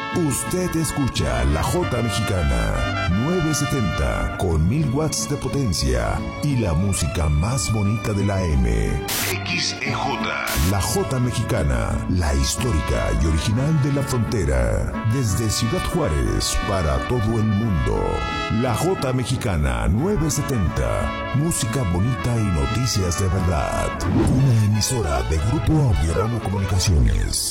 Usted escucha la J Mexicana 970 con 1000 watts de potencia y la música más bonita de la M. XEJ. La J Mexicana, la histórica y original de la frontera. Desde Ciudad Juárez para todo el mundo. La J Mexicana 970. Música bonita y noticias de verdad. Una emisora de Grupo Audiodrama Comunicaciones.